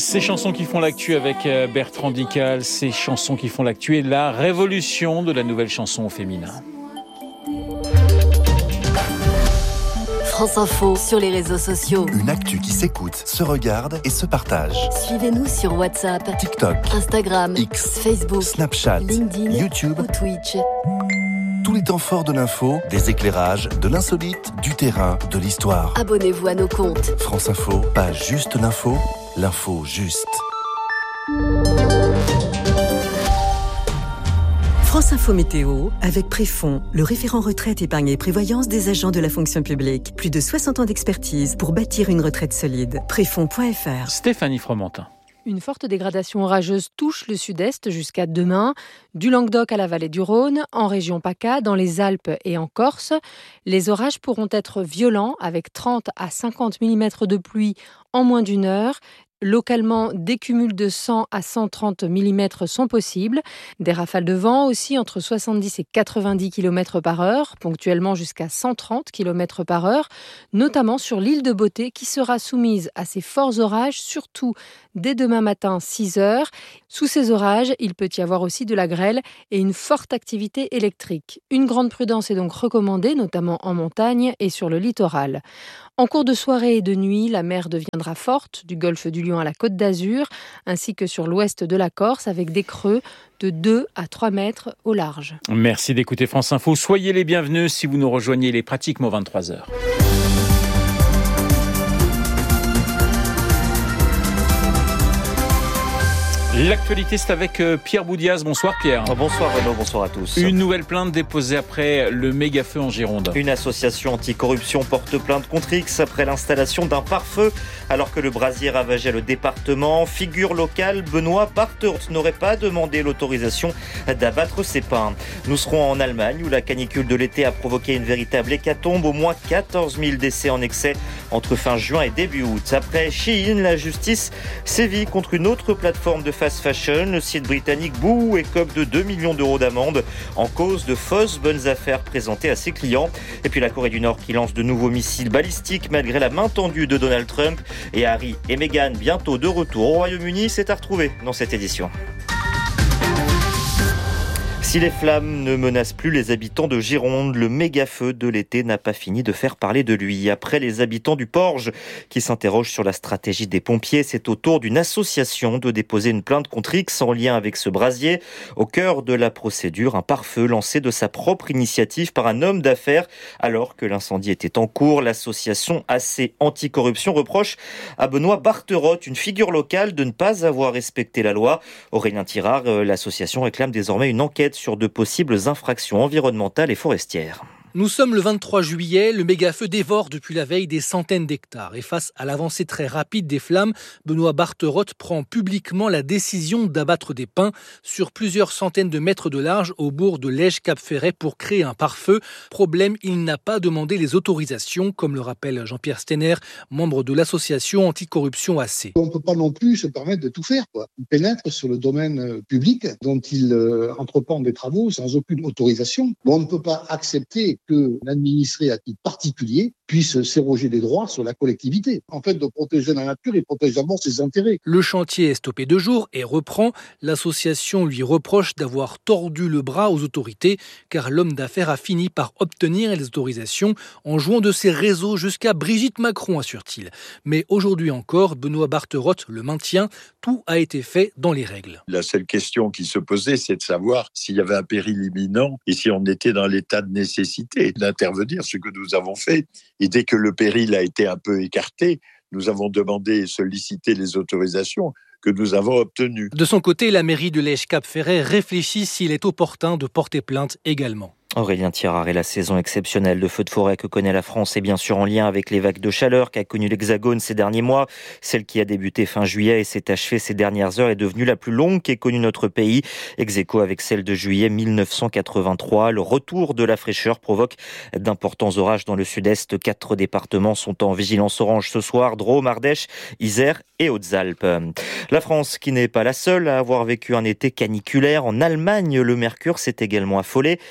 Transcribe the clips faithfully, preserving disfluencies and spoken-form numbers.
Ces chansons qui font l'actu avec Bertrand Dical, ces chansons qui font l'actu et la révolution de la nouvelle chanson au féminin. France Info sur les réseaux sociaux. Une actu qui s'écoute, se regarde et se partage. Suivez-nous sur WhatsApp, TikTok, Instagram, X, Facebook, Snapchat, LinkedIn, YouTube ou Twitch. Tous les temps forts de l'info, des éclairages, de l'insolite, du terrain, de l'histoire. Abonnez-vous à nos comptes. France Info, pas juste l'info, l'info juste. France Info Météo, avec Préfond, le référent retraite, épargne et prévoyance des agents de la fonction publique. Plus de soixante ans d'expertise pour bâtir une retraite solide. Préfond point f r. Stéphanie Fromentin. Une forte dégradation orageuse touche le sud-est jusqu'à demain, du Languedoc à la vallée du Rhône, en région PACA, dans les Alpes et en Corse. Les orages pourront être violents avec trente à cinquante millimètres de pluie en moins d'une heure. Localement, des cumuls de cent à cent trente millimètres sont possibles. Des rafales de vent aussi entre soixante-dix et quatre-vingt-dix kilomètres par heure, ponctuellement jusqu'à cent trente kilomètres par heure, notamment sur l'île de Beauté qui sera soumise à ces forts orages, surtout dès demain matin six heures. Sous ces orages, il peut y avoir aussi de la grêle et une forte activité électrique. Une grande prudence est donc recommandée, notamment en montagne et sur le littoral. En cours de soirée et de nuit, la mer deviendra forte, du golfe du Lion à la Côte d'Azur, ainsi que sur l'ouest de la Corse, avec des creux de deux à trois mètres au large. Merci d'écouter France Info. Soyez les bienvenus si vous nous rejoignez, il est pratiquement vingt-trois heures. L'actualité, c'est avec Pierre Boudiaz. Bonsoir Pierre. Bonsoir Renaud, bonsoir à tous. Une nouvelle plainte déposée après le méga-feu en Gironde. Une association anticorruption porte plainte contre X après l'installation d'un pare-feu alors que le brasier ravageait le département. Figure locale, Benoît Bartholdt n'aurait pas demandé l'autorisation d'abattre ses pins. Nous serons en Allemagne où la canicule de l'été a provoqué une véritable hécatombe. Au moins quatorze mille décès en excès entre fin juin et début août. Après Shein, la justice sévit contre une autre plateforme de fast fashion. Le site britannique Boo écope de deux millions d'euros d'amende en cause de fausses bonnes affaires présentées à ses clients. Et puis la Corée du Nord qui lance de nouveaux missiles balistiques malgré la main tendue de Donald Trump. Et Harry et Meghan bientôt de retour au Royaume-Uni, c'est à retrouver dans cette édition. Si les flammes ne menacent plus les habitants de Gironde, le méga-feu de l'été n'a pas fini de faire parler de lui. Après les habitants du Porge qui s'interrogent sur la stratégie des pompiers, c'est au tour d'une association de déposer une plainte contre X en lien avec ce brasier. Au cœur de la procédure, un pare-feu lancé de sa propre initiative par un homme d'affaires alors que l'incendie était en cours. L'association A C Anticorruption reproche à Benoît Bartholdt, une figure locale, de ne pas avoir respecté la loi. Aurélien Tirard, l'association réclame désormais une enquête sur de possibles infractions environnementales et forestières. Nous sommes le vingt-trois juillet, le méga-feu dévore depuis la veille des centaines d'hectares. Et face à l'avancée très rapide des flammes, Benoît Bartholdt prend publiquement la décision d'abattre des pins sur plusieurs centaines de mètres de large au bourg de Lège-Cap-Ferret pour créer un pare-feu. Problème, il n'a pas demandé les autorisations, comme le rappelle Jean-Pierre Stener, membre de l'association Anticorruption A C. On ne peut pas non plus se permettre de tout faire, quoi. Il pénètre sur le domaine public dont il euh, entreprend des travaux sans aucune autorisation. Bon, on ne peut pas accepter qu'un administré à titre particulier puisse s'éroger des droits sur la collectivité. En fait, de protéger la nature, il protège d'abord ses intérêts. Le chantier est stoppé deux jours et reprend. L'association lui reproche d'avoir tordu le bras aux autorités, car l'homme d'affaires a fini par obtenir les autorisations en jouant de ses réseaux jusqu'à Brigitte Macron, assure-t-il. Mais aujourd'hui encore, Benoît Bartholdt le maintient, tout a été fait dans les règles. La seule question qui se posait, c'est de savoir s'il y avait un péril imminent et si on était dans l'état de nécessité d'intervenir, ce que nous avons fait. Et dès que le péril a été un peu écarté, nous avons demandé et sollicité les autorisations que nous avons obtenues. De son côté, la mairie de Lège-Cap-Ferret réfléchit s'il est opportun de porter plainte également. Aurélien Tirard, et la saison exceptionnelle de feux de forêt que connaît la France est bien sûr en lien avec les vagues de chaleur qu'a connu l'Hexagone ces derniers mois. Celle qui a débuté fin juillet et s'est achevée ces dernières heures est devenue la plus longue qu'ait connue notre pays. Ex aequo avec celle de juillet mille neuf cent quatre-vingt-trois. Le retour de la fraîcheur provoque d'importants orages dans le sud-est. Quatre départements sont en vigilance orange ce soir: Drôme, Ardèche, Isère et Hautes-Alpes. La France qui n'est pas la seule à avoir vécu un été caniculaire. En Allemagne, le mercure s'est également affolé et provoqué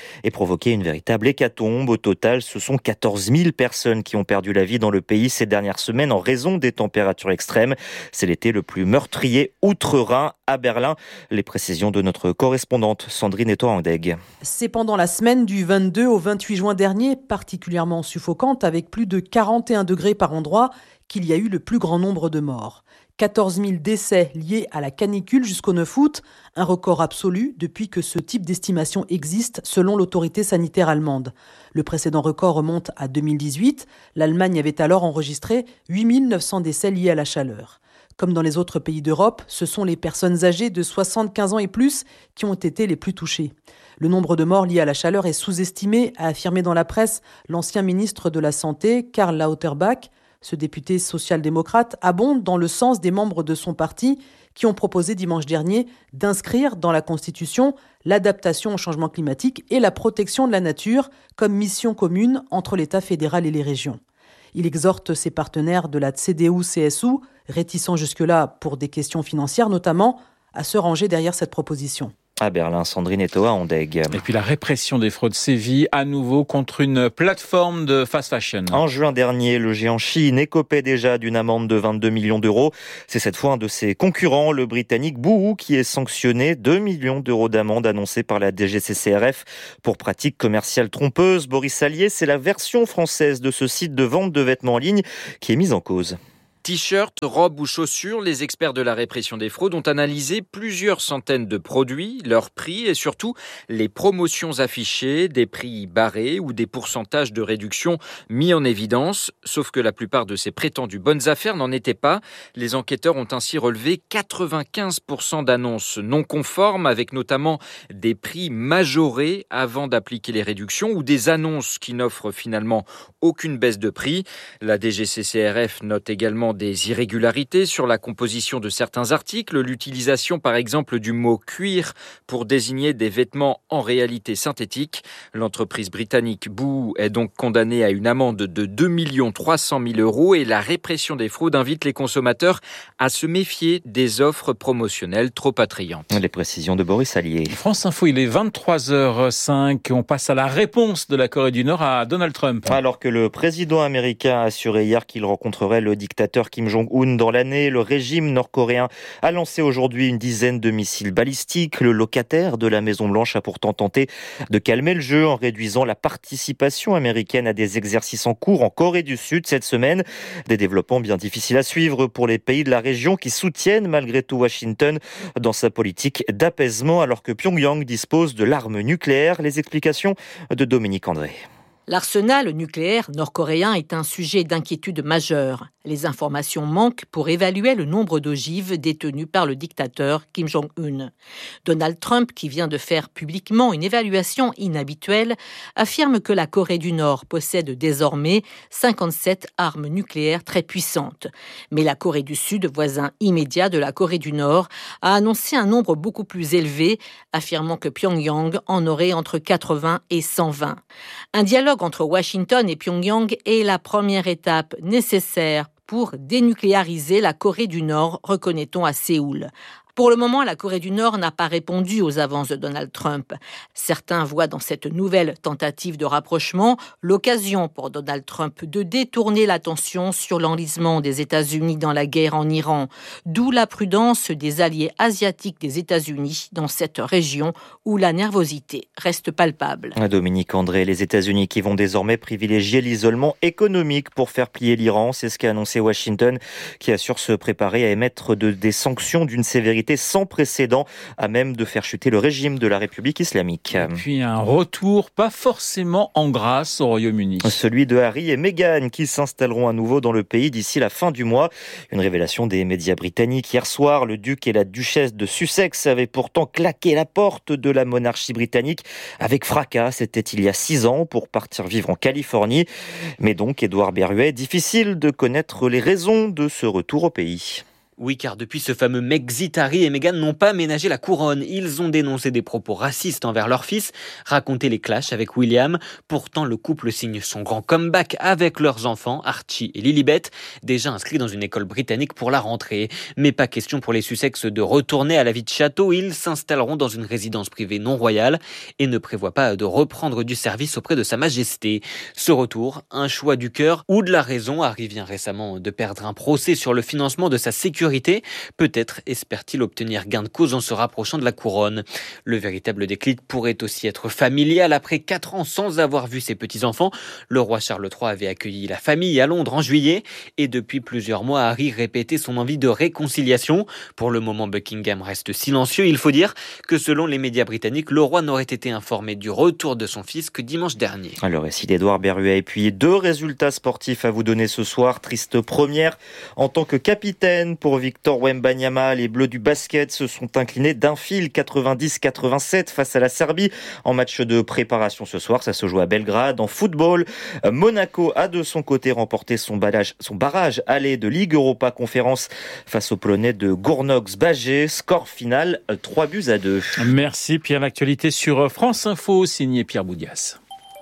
provoqué une véritable hécatombe. Au total, ce sont quatorze mille personnes qui ont perdu la vie dans le pays ces dernières semaines en raison des températures extrêmes. C'est l'été le plus meurtrier outre-Rhin à Berlin. Les précisions de notre correspondante Sandrine Eto-Andeg. C'est pendant la semaine du vingt-deux au vingt-huit juin dernier, particulièrement suffocante avec plus de quarante et un degrés par endroit, qu'il y a eu le plus grand nombre de morts. quatorze mille décès liés à la canicule jusqu'au neuf août, un record absolu depuis que ce type d'estimation existe selon l'autorité sanitaire allemande. Le précédent record remonte à deux mille dix-huit. L'Allemagne avait alors enregistré huit mille neuf cents décès liés à la chaleur. Comme dans les autres pays d'Europe, ce sont les personnes âgées de soixante-quinze ans et plus qui ont été les plus touchées. Le nombre de morts liés à la chaleur est sous-estimé, a affirmé dans la presse l'ancien ministre de la Santé, Karl Lauterbach. Ce député social-démocrate abonde dans le sens des membres de son parti qui ont proposé dimanche dernier d'inscrire dans la Constitution l'adaptation au changement climatique et la protection de la nature comme mission commune entre l'État fédéral et les régions. Il exhorte ses partenaires de la C D U C S U, réticents jusque-là pour des questions financières notamment, à se ranger derrière cette proposition. À Berlin, Sandrine Eto-Andeg. Et puis la répression des fraudes sévit à nouveau contre une plateforme de fast fashion. En juin dernier, le géant Shein écopait déjà d'une amende de vingt-deux millions d'euros. C'est cette fois un de ses concurrents, le britannique Boohoo, qui est sanctionné. deux millions d'euros d'amende annoncée par la D G C C R F pour pratiques commerciales trompeuses. Boris Allier, c'est la version française de ce site de vente de vêtements en ligne qui est mise en cause. T-shirts, robes ou chaussures, les experts de la répression des fraudes ont analysé plusieurs centaines de produits, leurs prix et surtout les promotions affichées, des prix barrés ou des pourcentages de réduction mis en évidence. Sauf que la plupart de ces prétendues bonnes affaires n'en étaient pas. Les enquêteurs ont ainsi relevé quatre-vingt-quinze pour cent d'annonces non conformes, avec notamment des prix majorés avant d'appliquer les réductions ou des annonces qui n'offrent finalement aucune baisse de prix. La D G C C R F note également des irrégularités sur la composition de certains articles, l'utilisation par exemple du mot cuir pour désigner des vêtements en réalité synthétiques. L'entreprise britannique Boohoo est donc condamnée à une amende de deux millions trois cent mille euros et la répression des fraudes invite les consommateurs à se méfier des offres promotionnelles trop attrayantes. Les précisions de Boris Allier. France Info, il est vingt-trois heures cinq. On passe à la réponse de la Corée du Nord à Donald Trump. Alors que le président américain a assuré hier qu'il rencontrerait le dictateur Kim Jong-un dans l'année, le régime nord-coréen a lancé aujourd'hui une dizaine de missiles balistiques. Le locataire de la Maison-Blanche a pourtant tenté de calmer le jeu en réduisant la participation américaine à des exercices en cours en Corée du Sud cette semaine. Des développements bien difficiles à suivre pour les pays de la région qui soutiennent malgré tout Washington dans sa politique d'apaisement alors que Pyongyang dispose de l'arme nucléaire. Les explications de Dominique André. L'arsenal nucléaire nord-coréen est un sujet d'inquiétude majeure. Les informations manquent pour évaluer le nombre d'ogives détenues par le dictateur Kim Jong-un. Donald Trump, qui vient de faire publiquement une évaluation inhabituelle, affirme que la Corée du Nord possède désormais cinquante-sept armes nucléaires très puissantes. Mais la Corée du Sud, voisin immédiat de la Corée du Nord, a annoncé un nombre beaucoup plus élevé, affirmant que Pyongyang en aurait entre quatre-vingts et cent vingt. Un dialogue entre Washington et Pyongyang est la première étape nécessaire pour dénucléariser la Corée du Nord, reconnaît-on à Séoul. Pour le moment, la Corée du Nord n'a pas répondu aux avances de Donald Trump. Certains voient dans cette nouvelle tentative de rapprochement l'occasion pour Donald Trump de détourner l'attention sur l'enlisement des États-Unis dans la guerre en Iran, d'où la prudence des alliés asiatiques des États-Unis dans cette région où la nervosité reste palpable. Dominique André, les États-Unis qui vont désormais privilégier l'isolement économique pour faire plier l'Iran, c'est ce qu'a annoncé Washington, qui assure se préparer à émettre de, des sanctions d'une sévérité sans précédent, à même de faire chuter le régime de la République islamique. Et puis un retour pas forcément en grâce au Royaume-Uni. Celui de Harry et Meghan qui s'installeront à nouveau dans le pays d'ici la fin du mois. Une révélation des médias britanniques hier soir. Le duc et la duchesse de Sussex avaient pourtant claqué la porte de la monarchie britannique avec fracas. C'était il y a six ans pour partir vivre en Californie. Mais donc, Édouard Berruet, difficile de connaître les raisons de ce retour au pays. Oui, car depuis ce fameux Mexit, Harry et Meghan n'ont pas ménagé la couronne. Ils ont dénoncé des propos racistes envers leur fils, raconté les clashs avec William. Pourtant, le couple signe son grand comeback avec leurs enfants, Archie et Lilibet, déjà inscrits dans une école britannique pour la rentrée. Mais pas question pour les Sussex de retourner à la vie de château. Ils s'installeront dans une résidence privée non royale et ne prévoient pas de reprendre du service auprès de Sa Majesté. Ce retour, un choix du cœur ou de la raison. Harry vient récemment de perdre un procès sur le financement de sa sécurité. Peut-être espère-t-il obtenir gain de cause en se rapprochant de la couronne. Le véritable déclic pourrait aussi être familial. Après quatre ans sans avoir vu ses petits-enfants, le roi Charles trois avait accueilli la famille à Londres en juillet et depuis plusieurs mois, Harry répétait son envie de réconciliation. Pour le moment, Buckingham reste silencieux. Il faut dire que selon les médias britanniques, le roi n'aurait été informé du retour de son fils que dimanche dernier. Le récit d'Édouard Berruet. Et puis deux résultats sportifs à vous donner ce soir. Triste première en tant que capitaine pour Victor Wembanyama. Les Bleus du basket se sont inclinés d'un fil quatre-vingt-dix à quatre-vingt-sept face à la Serbie en match de préparation ce soir. Ça se joue à Belgrade. En football, Monaco a de son côté remporté son barrage, son barrage aller de Ligue Europa Conférence face aux Polonais de Gournox-Bagé. Score final trois buts à deux. Merci Pierre. L'actualité sur France Info, signé Pierre Boudias.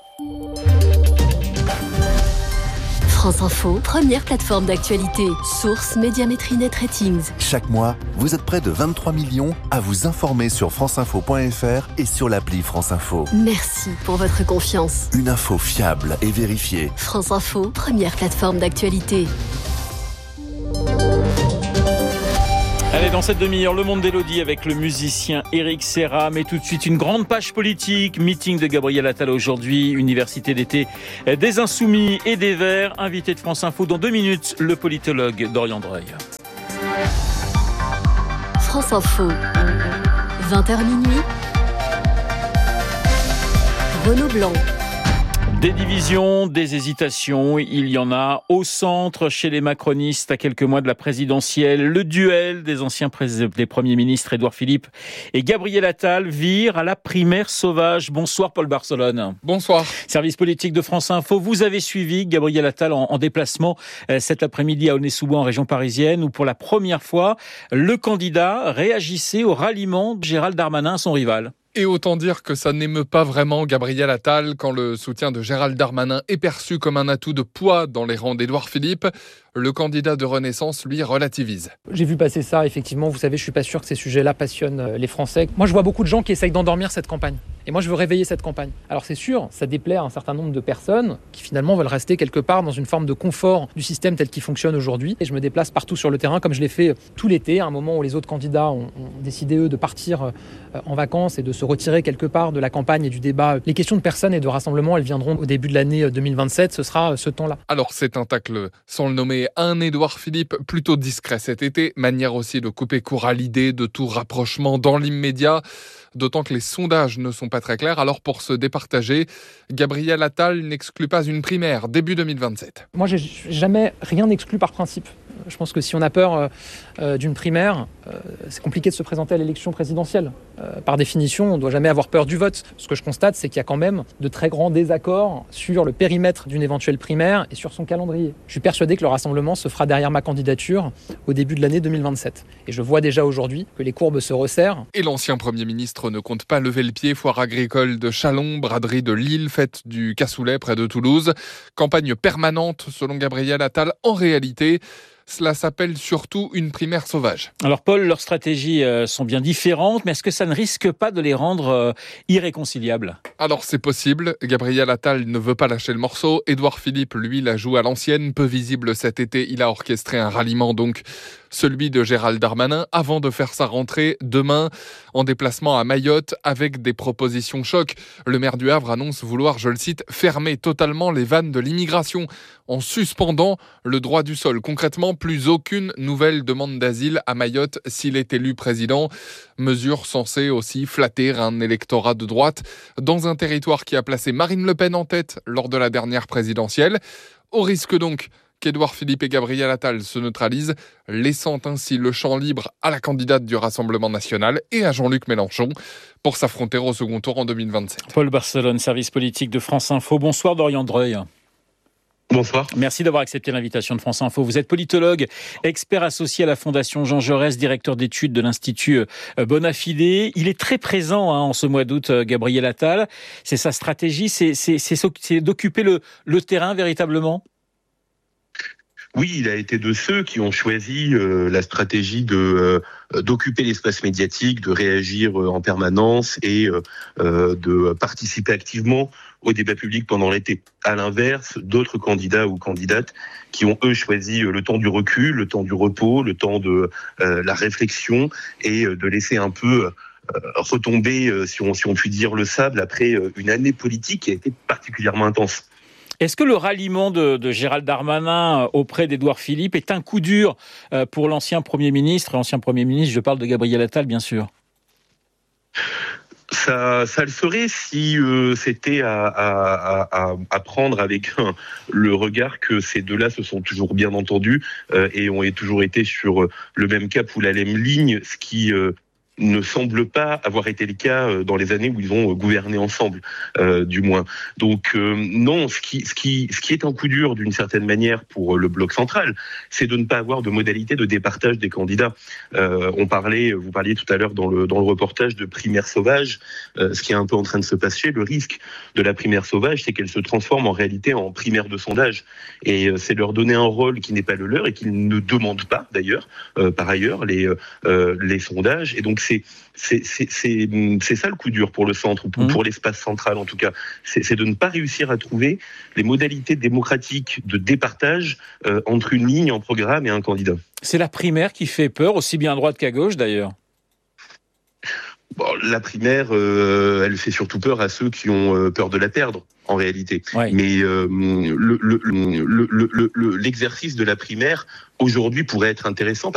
France Info, première plateforme d'actualité. Source Médiamétrie Net Ratings. Chaque mois, vous êtes près de vingt-trois millions à vous informer sur franceinfo point f r et sur l'appli France Info. Merci pour votre confiance. Une info fiable et vérifiée. France Info, première plateforme d'actualité. Allez, dans cette demi-heure, le monde d'Élodie avec le musicien Éric Serra. Mais tout de suite, une grande page politique. Meeting de Gabriel Attal aujourd'hui. Université d'été des Insoumis et des Verts. Invité de France Info dans deux minutes, le politologue Dorian Dreuil. France Info, vingt heures minuit. Renaud Blanc. Des divisions, des hésitations, il y en a au centre chez les macronistes à quelques mois de la présidentielle. Le duel des anciens pré- des premiers ministres Édouard Philippe et Gabriel Attal vire à la primaire sauvage. Bonsoir Paul Barcelone. Bonsoir. Service politique de France Info, vous avez suivi Gabriel Attal en, en déplacement euh, cet après-midi à Aulnay-sous-Bois en région parisienne où pour la première fois, le candidat réagissait au ralliement de Gérald Darmanin, son rival. Et autant dire que ça n'émeut pas vraiment Gabriel Attal quand le soutien de Gérald Darmanin est perçu comme un atout de poids dans les rangs d'Édouard Philippe. Le candidat de Renaissance, lui, relativise. J'ai vu passer ça, effectivement. Vous savez, je suis pas sûr que ces sujets-là passionnent les Français. Moi, je vois beaucoup de gens qui essayent d'endormir cette campagne. Et moi, je veux réveiller cette campagne. Alors, c'est sûr, ça déplaît à un certain nombre de personnes qui, finalement, veulent rester quelque part dans une forme de confort du système tel qu'il fonctionne aujourd'hui. Et je me déplace partout sur le terrain, comme je l'ai fait tout l'été, à un moment où les autres candidats ont, ont décidé, eux, de partir en vacances et de se retirer quelque part de la campagne et du débat. Les questions de personnes et de rassemblement, elles viendront au début de l'année deux mille vingt-sept. Ce sera ce temps-là. Alors, c'est un tacle, sans le nommer, un Édouard Philippe plutôt discret cet été, manière aussi de couper court à l'idée de tout rapprochement dans l'immédiat, d'autant que les sondages ne sont pas très clairs. Alors pour se départager, Gabriel Attal n'exclut pas une primaire début deux mille vingt-sept. Moi, j'ai jamais rien exclu par principe. Je pense que si on a peur euh, d'une primaire, euh, c'est compliqué de se présenter à l'élection présidentielle. Euh, par définition, on ne doit jamais avoir peur du vote. Ce que je constate, c'est qu'il y a quand même de très grands désaccords sur le périmètre d'une éventuelle primaire et sur son calendrier. Je suis persuadé que le rassemblement se fera derrière ma candidature au début de l'année deux mille vingt-sept. Et je vois déjà aujourd'hui que les courbes se resserrent. Et l'ancien Premier ministre ne compte pas lever le pied. Foire agricole de Châlons, braderie de Lille, fête du cassoulet près de Toulouse. Campagne permanente selon Gabriel Attal. En réalité, cela s'appelle surtout une primaire sauvage. Alors Paul, leurs stratégies euh, sont bien différentes, mais est-ce que ça ne risque pas de les rendre euh, irréconciliables ? Alors c'est possible, Gabriel Attal ne veut pas lâcher le morceau, Édouard Philippe, lui, la joue à l'ancienne, peu visible cet été, il a orchestré un ralliement donc, celui de Gérald Darmanin, avant de faire sa rentrée demain en déplacement à Mayotte avec des propositions choc. Le maire du Havre annonce vouloir, je le cite, fermer totalement les vannes de l'immigration en suspendant le droit du sol. Concrètement, plus aucune nouvelle demande d'asile à Mayotte s'il est élu président. Mesure censée aussi flatter un électorat de droite dans un territoire qui a placé Marine Le Pen en tête lors de la dernière présidentielle. Au risque donc qu'Édouard Philippe et Gabriel Attal se neutralisent, laissant ainsi le champ libre à la candidate du Rassemblement national et à Jean-Luc Mélenchon pour s'affronter au second tour en deux mille vingt-sept. Paul Barcelone, service politique de France Info. Bonsoir Dorian Dreuil. Bonsoir. Merci d'avoir accepté l'invitation de France Info. Vous êtes politologue, expert associé à la Fondation Jean Jaurès, directeur d'études de l'Institut Bonafide. Il est très présent hein, en ce mois d'août, Gabriel Attal. C'est sa stratégie, c'est, c'est, c'est, c'est d'occuper le, le terrain véritablement ? Oui, il a été de ceux qui ont choisi euh, la stratégie de euh, d'occuper l'espace médiatique, de réagir euh, en permanence et euh, de participer activement au débat public pendant l'été. À l'inverse, d'autres candidats ou candidates qui ont, eux, choisi le temps du recul, le temps du repos, le temps de euh, la réflexion et de laisser un peu euh, retomber, euh, si on, si on peut dire, le sable après une année politique qui a été particulièrement intense. Est-ce que le ralliement de, de Gérald Darmanin auprès d'Édouard Philippe est un coup dur pour l'ancien Premier ministre ? Ancien Premier ministre, je parle de Gabriel Attal, bien sûr. Ça, ça le serait si euh, c'était à, à, à, à prendre avec hein, le regard que ces deux-là se sont toujours bien entendus euh, et ont toujours été sur le même cap ou la même ligne, ce qui... Euh, ne semble pas avoir été le cas dans les années où ils ont gouverné ensemble, euh, du moins. Donc euh, non, ce qui, ce, qui, ce qui est un coup dur d'une certaine manière pour le bloc central, c'est de ne pas avoir de modalité de départage des candidats. Euh, on parlait, vous parliez tout à l'heure dans le, dans le reportage de primaire sauvage, euh, ce qui est un peu en train de se passer. Le risque de la primaire sauvage, c'est qu'elle se transforme en réalité en primaire de sondage. Et euh, c'est leur donner un rôle qui n'est pas le leur et qu'ils ne demandent pas d'ailleurs, euh, par ailleurs, les, euh, les sondages. Et donc C'est, c'est, c'est, c'est, c'est ça le coup dur pour le centre, ou pour, mmh. pour l'espace central en tout cas. C'est, c'est de ne pas réussir à trouver les modalités démocratiques de départage euh, entre une ligne, un programme et un candidat. C'est la primaire qui fait peur, aussi bien à droite qu'à gauche d'ailleurs. Bon, la primaire, euh, elle fait surtout peur à ceux qui ont euh, peur de la perdre, en réalité. Ouais. Mais euh, le, le, le, le, le, le, l'exercice de la primaire, aujourd'hui, pourrait être intéressant, parce